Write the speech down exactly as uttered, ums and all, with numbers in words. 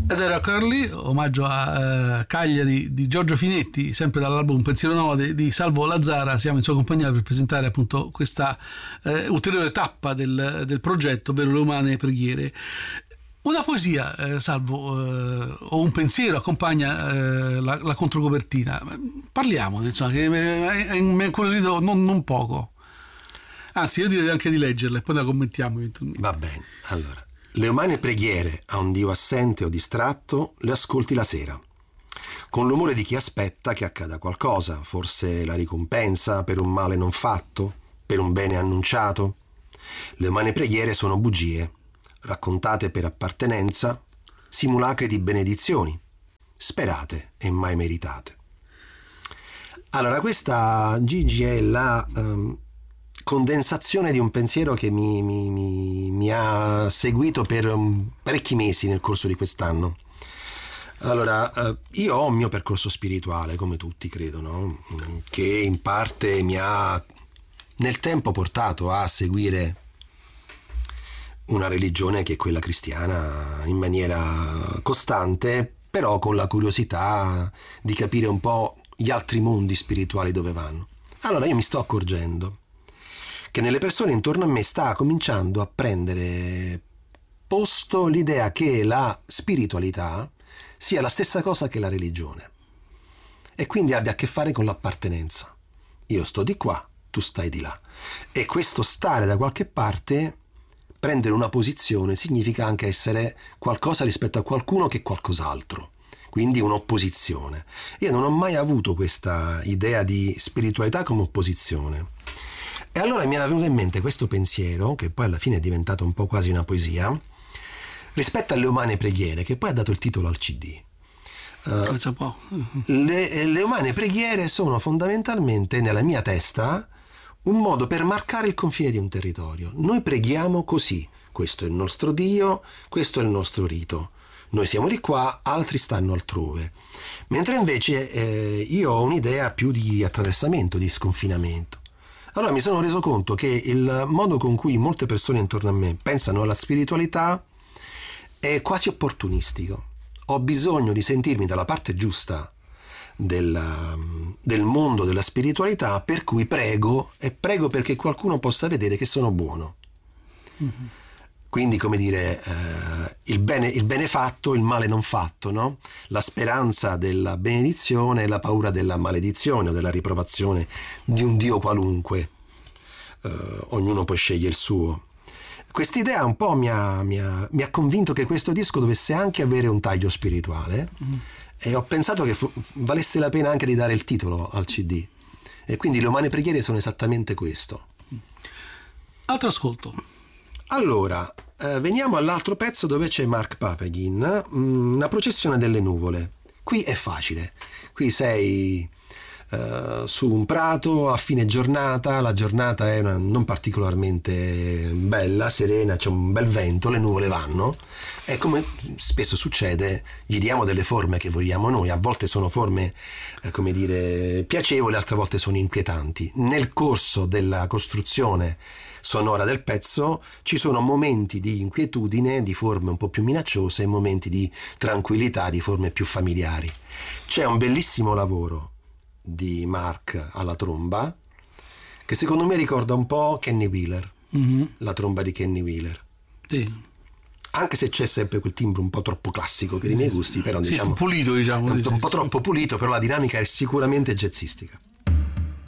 Ed era Curly, omaggio a uh, Cagliari di Giorgio Finetti, sempre dall'album Pensiero Nuovo di, di Salvo Lazzara. Siamo in sua compagnia per presentare appunto questa uh, ulteriore tappa del, del progetto, ovvero Le Umane Preghiere. Una poesia, eh, Salvo, eh, o un pensiero accompagna eh, la, la controcopertina. Parliamone, insomma, che mi ha incuriosito non, non poco. Anzi, io direi anche di leggerla e poi la commentiamo eventualmente. Va bene, allora. Le umane preghiere a un Dio assente o distratto le ascolti la sera, con l'umore di chi aspetta che accada qualcosa, forse la ricompensa per un male non fatto, per un bene annunciato. Le umane preghiere sono bugie, raccontate per appartenenza, simulacri di benedizioni, sperate e mai meritate. Allora, questa Gigi è la um, condensazione di un pensiero che mi, mi, mi, mi ha seguito per um, parecchi mesi nel corso di quest'anno. Allora, uh, io ho un mio percorso spirituale, come tutti credo, no? Che in parte mi ha nel tempo portato a seguire una religione che è quella cristiana in maniera costante, però con la curiosità di capire un po' gli altri mondi spirituali dove vanno. Allora io mi sto accorgendo che nelle persone intorno a me sta cominciando a prendere posto l'idea che la spiritualità sia la stessa cosa che la religione e quindi abbia a che fare con l'appartenenza. Io sto di qua, tu stai di là. E questo stare da qualche parte, prendere una posizione, significa anche essere qualcosa rispetto a qualcuno che è qualcos'altro, quindi un'opposizione. Io non ho mai avuto questa idea di spiritualità come opposizione. E allora mi era venuto in mente questo pensiero, che poi alla fine è diventato un po' quasi una poesia, rispetto alle umane preghiere, che poi ha dato il titolo al C D. Uh, le, le umane preghiere sono fondamentalmente, nella mia testa, un modo per marcare il confine di un territorio. Noi preghiamo così, questo è il nostro Dio, questo è il nostro rito. Noi siamo di qua, altri stanno altrove. Mentre invece eh, io ho un'idea più di attraversamento, di sconfinamento. Allora mi sono reso conto che il modo con cui molte persone intorno a me pensano alla spiritualità è quasi opportunistico. Ho bisogno di sentirmi dalla parte giusta del, del mondo della spiritualità, per cui prego, e prego perché qualcuno possa vedere che sono buono. Mm-hmm. Quindi, come dire, eh, il bene, il bene fatto, il male non fatto, no? La speranza della benedizione e la paura della maledizione o della riprovazione di un Dio qualunque. Eh, ognuno poi sceglie il suo. Quest'idea un po' mi ha, mi ha, mi ha convinto che questo disco dovesse anche avere un taglio spirituale, mm. e ho pensato che fu, valesse la pena anche di dare il titolo al C D. E quindi le umane preghiere sono esattamente questo. Altro ascolto. Allora, eh, veniamo all'altro pezzo dove c'è Mark Papagin, mh, La processione delle nuvole. Qui è facile, qui sei eh, su un prato a fine giornata, la giornata è una, non particolarmente bella, serena, c'è un bel vento, le nuvole vanno e come spesso succede gli diamo delle forme che vogliamo noi, a volte sono forme eh, come dire piacevoli, altre volte sono inquietanti. Nel corso della costruzione sonora del pezzo ci sono momenti di inquietudine, di forme un po' più minacciose, e momenti di tranquillità, di forme più familiari. C'è un bellissimo lavoro di Mark alla tromba che secondo me ricorda un po' Kenny Wheeler, mm-hmm. la tromba di Kenny Wheeler. Sì. Anche se c'è sempre quel timbro un po' troppo classico per i miei gusti, però sì, diciamo pulito, diciamo, un, sì, un sì, po' sì. troppo pulito, però la dinamica è sicuramente jazzistica.